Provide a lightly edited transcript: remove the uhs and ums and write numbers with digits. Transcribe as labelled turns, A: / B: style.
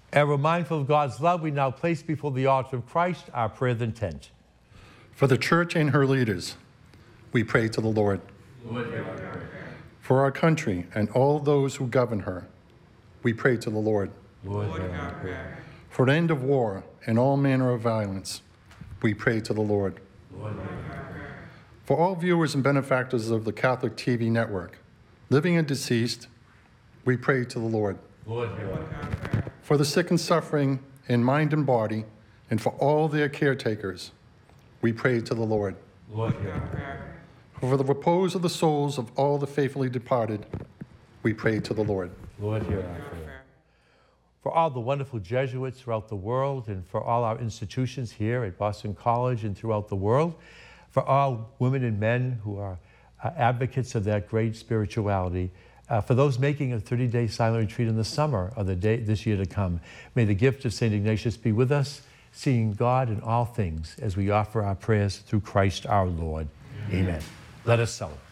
A: Ever mindful of God's love, we now place before the altar of Christ our prayer of intent.
B: For the church and her leaders, we pray to the Lord.
A: Lord, hear our prayer.
B: For our country and all those who govern her, we pray to the Lord.
A: Lord, hear our prayer.
B: For an end of war and all manner of violence, we pray to the Lord.
A: Lord, hear our prayer.
B: For all viewers and benefactors of the Catholic TV network, living and deceased, we pray to the Lord.
A: Lord, hear our prayer.
B: For the sick and suffering in mind and body, and for all their caretakers, we pray to the Lord.
A: Lord, hear our prayer.
B: For the repose of the souls of all the faithfully departed, we pray to the Lord.
A: Lord, hear our prayer. For all the wonderful Jesuits throughout the world, and for all our institutions here at Boston College and throughout the world, for all women and men who are advocates of that great spirituality, for those making a 30-day silent retreat in the summer of this year to come, may the gift of St. Ignatius be with us, seeing God in all things as we offer our prayers through Christ our Lord. Amen. Let us celebrate.